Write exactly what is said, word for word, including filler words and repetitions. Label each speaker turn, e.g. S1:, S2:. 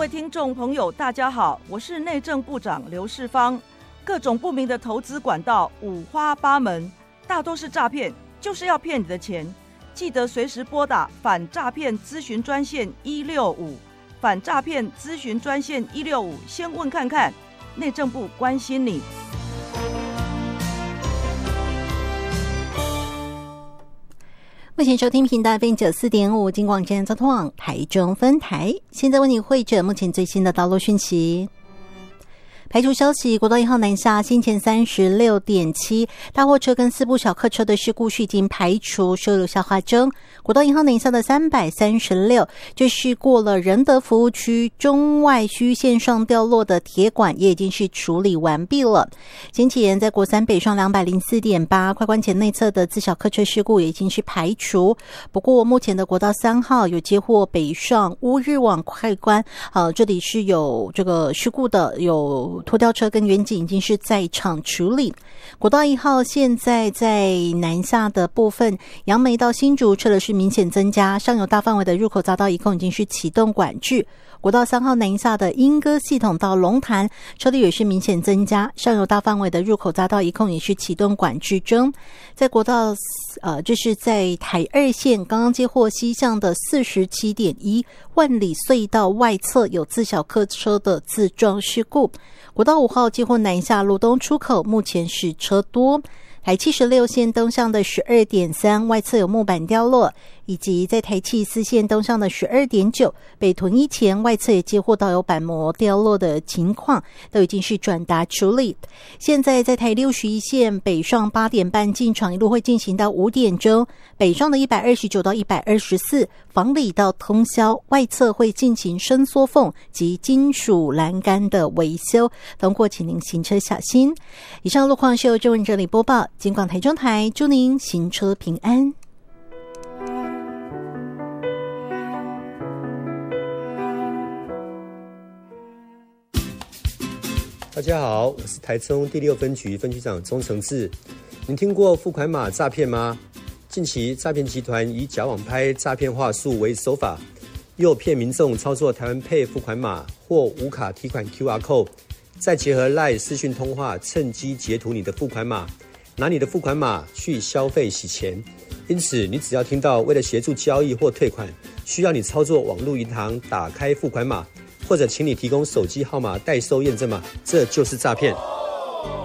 S1: 位听众朋友大家好，我是内政部长刘世芳。各种不明的投资管道五花八门，大都是诈骗，就是要骗你的钱。记得随时拨打反诈骗咨询专线一六五，反诈骗咨询专线一六五，先问看看，内政部关心你。
S2: 目前收听频道 F M 九四点五，金广交通网台中分台，现在为你汇整目前最新的道路讯息。排除消息，国道一号南下先前三十六点七大货车跟四部小客车的事故是已经排除，收留消化中。国道一号南下的三百三十六就是过了仁德服务区中外虚线上掉落的铁管也已经是处理完毕了。先前在国三北上两百零四点八快关前内侧的自小客车事故也已经是排除，不过目前的国道三号有接获北上乌日往快关，呃，这里是有这个事故的，有拖吊车跟远景已经是在场处理。国道一号现在在南下的部分，杨梅到新竹车流是明显增加，上游大范围的入口匝道一共已经是启动管制。国道三号南下的莺歌系统到龙潭车流也是明显增加，上游大范围的入口匝道一共也是启动管制中。在国道呃，这是在台二线刚刚接获西向的 四十七点一 万里隧道外侧有自小客车的自撞事故。国道五号接获南下路东出口目前是车多。台七十六线东向的 十二点三 外侧有木板掉落，以及在台七四线东向的 十二点九 北屯一前外侧也接获到有板膜掉落的情况，都已经是转达处理。现在在台六十一线北上八点半进场，一路会进行到五点钟，北上的一百二十九到一百二十四房里到通宵，外侧会进行伸缩缝及金属栏杆的维修，通过请您行车小心。以上路况是由郑文这里播报，金广台中台祝您行车平安。
S3: 大家好，我是台中第六分局分局长钟承志。您听过付款码诈骗吗？近期诈骗集团以假网拍诈骗话术为手法，诱骗民众操作台湾Pay付款码或无卡提款 Q R code， 再结合 LINE 视讯通话，趁机截图你的付款码，拿你的付款码去消费洗钱。因此，你只要听到为了协助交易或退款，需要你操作网络银行打开付款码，或者请你提供手机号码代收验证码，这就是诈骗。